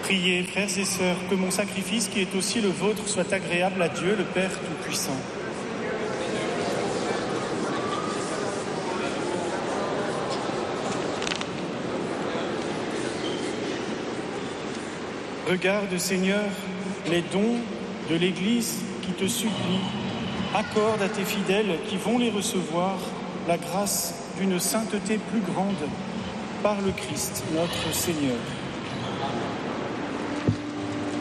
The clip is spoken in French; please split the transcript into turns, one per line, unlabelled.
Priez, frères et sœurs, que mon sacrifice, qui est aussi le vôtre, soit agréable à Dieu, le Père Tout-Puissant. Regarde, Seigneur, les dons de l'Église qui te supplie. Accorde à tes fidèles qui vont les recevoir la grâce d'une sainteté plus grande par le Christ, notre Seigneur.